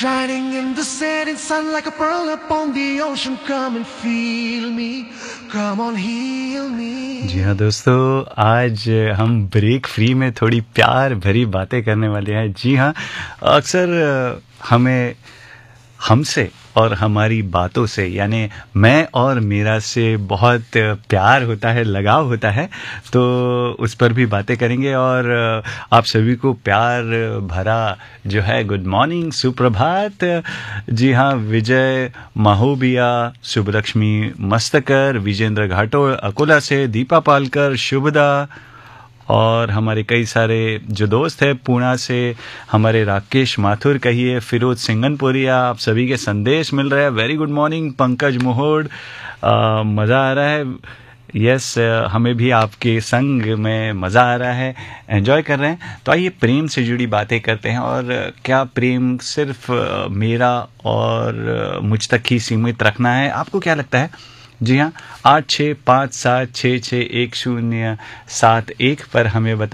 Shining in the setting sun like a pearl upon the ocean. Come and feel me, come on heal me. जी हाँ दोस्तों, आज हम break free में थोड़ी प्यार भरी बातें करने वाले हैं। जी हाँ, अक्सर हमें हमसे और हमारी बातों से, यानी मैं और मेरा से बहुत प्यार होता है, लगाव होता है, तो उस पर भी बातें करेंगे। और आप सभी को प्यार भरा जो है गुड मॉर्निंग, सुप्रभात। जी हाँ, विजय माहोबिया, शुभलक्ष्मी मस्तकर, विजेंद्र घाटोड़ अकोला से, दीपा पालकर, शुभदा और हमारे कई सारे जो दोस्त हैं पूना से, हमारे राकेश माथुर कहिए, फिरोज सिंगनपुरिया, आप सभी के संदेश मिल रहे हैं। Very good morning Pankaj Mohod, मज़ा आ रहा है। यस, हमें भी आपके संग में मज़ा आ रहा है, एंजॉय कर रहे हैं। तो आइए प्रेम से जुड़ी बातें करते हैं। और क्या प्रेम सिर्फ मेरा और मुझ तक ही सीमित रखना है? आपको क्या लगता है? जी हाँ, 8657661071 पर हमें बता